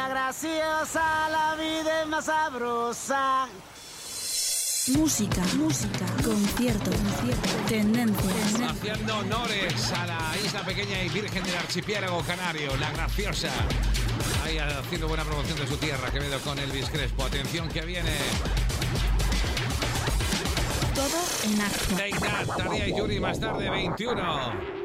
la graciosa, la vida es más sabrosa. Música, concierto, tendencias. Haciendo honores a la isla pequeña y virgen del archipiélago canario, La Graciosa. Ahí haciendo buena promoción de su tierra, Quevedo con Elvis Crespo. Atención que viene. Todo en acto. Take That, Tarea y Yuri más tarde, 21.